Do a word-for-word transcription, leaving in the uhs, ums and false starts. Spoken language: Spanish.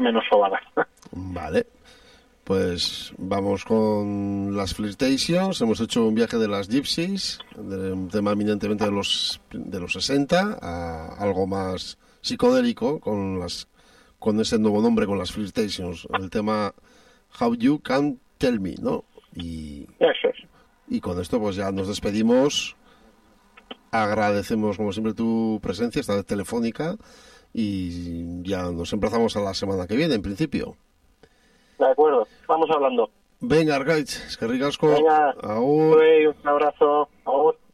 menos sobadas. Vale. Pues vamos con las Flirtations. Hemos hecho un viaje de las Gypsies, de un tema eminentemente de los de los sesenta, a algo más psicodélico con las con ese nuevo nombre, con las Flirtations. El tema How You Can Tell Me, ¿no? Y, Eso es. y con esto pues ya nos despedimos. Agradecemos como siempre tu presencia, esta vez telefónica, y ya nos emplazamos a la semana que viene, en principio. De acuerdo, vamos hablando. Venga, Argaitz, es que ricasco. Venga, Agur. un abrazo. Agur.